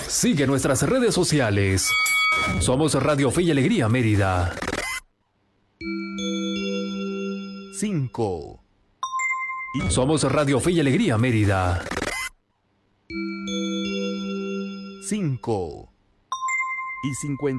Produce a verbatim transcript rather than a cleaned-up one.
Sigue nuestras redes sociales. Somos Radio Fe y Alegría Mérida. cinco. Somos Radio Fe y Alegría Mérida. cinco. Y cincuenta.